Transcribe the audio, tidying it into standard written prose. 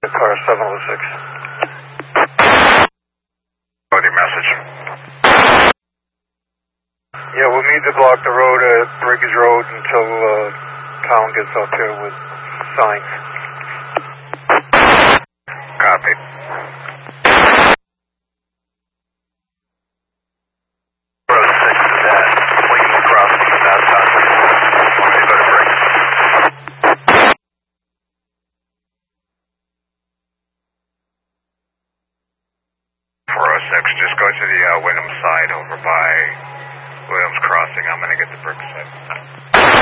Car 706. What's your message? Yeah, we'll need to block the road at Briggs Road until town gets up here with signs. Copy. Road 6 is at Williams Crossing in downtown. Want me to go to Briggs? 406, just go to the Wyndham side over by Williams Crossing. I'm going to get the Briggs side.